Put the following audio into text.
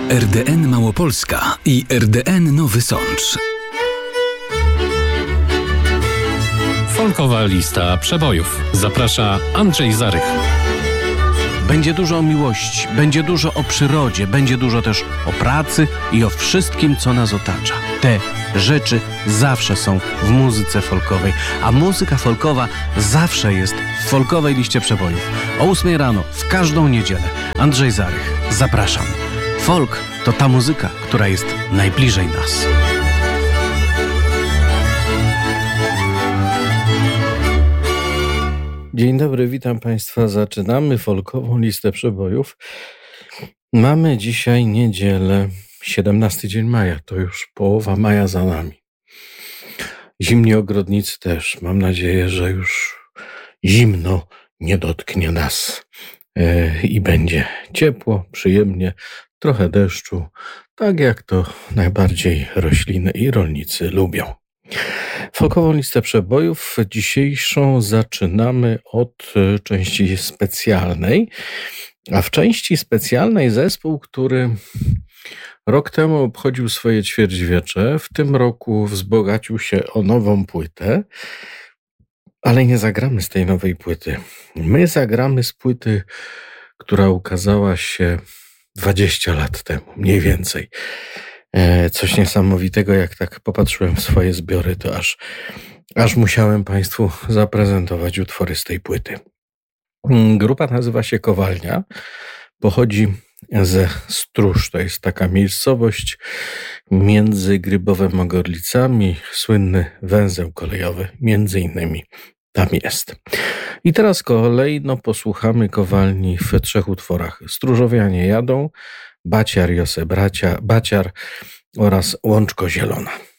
RDN Małopolska i RDN Nowy Sącz. Folkowa lista przebojów. Zaprasza Andrzej Zarych. Będzie dużo o miłości, będzie dużo o przyrodzie, będzie dużo też o pracy i o wszystkim, co nas otacza. Te rzeczy zawsze są w muzyce folkowej, a muzyka folkowa zawsze jest w folkowej liście przebojów. O 8 rano, w każdą niedzielę. Andrzej Zarych, zapraszam. Folk to ta muzyka, która jest najbliżej nas. Dzień dobry, witam Państwa. Zaczynamy folkową listę przebojów. Mamy dzisiaj niedzielę, 17 dzień maja. To już połowa maja za nami. Zimni ogrodnicy też. Mam nadzieję, że już zimno nie dotknie nas i będzie ciepło, przyjemnie, trochę deszczu, tak jak to najbardziej rośliny i rolnicy lubią. Folkową listę przebojów dzisiejszą zaczynamy od części specjalnej, a w części specjalnej zespół, który rok temu obchodził swoje ćwierćwiecze, w tym roku wzbogacił się o nową płytę, ale nie zagramy z tej nowej płyty. My zagramy z płyty, która ukazała się 20 lat temu, mniej więcej. Coś niesamowitego, jak tak popatrzyłem w swoje zbiory, to aż musiałem Państwu zaprezentować utwory z tej płyty. Grupa nazywa się Kowalnia, pochodzi ze Stróż, to jest taka miejscowość między Grybowem a Gorlicami, słynny węzeł kolejowy, między innymi tam jest. I teraz kolejno posłuchamy Kowalni w 3 utworach. Stróżowianie jadą, Baciar Jose Baciar oraz Łączko Zielona.